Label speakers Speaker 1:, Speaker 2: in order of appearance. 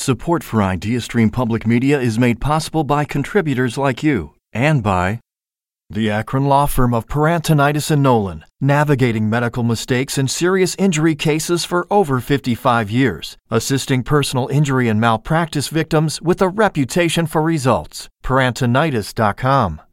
Speaker 1: Support for IdeaStream Public Media is made possible by contributors like you and by the Akron law firm of Parantonitis and Nolan, navigating medical mistakes and serious injury cases for over 55 years, assisting personal injury and malpractice victims with a reputation for results. Parantonitis.com.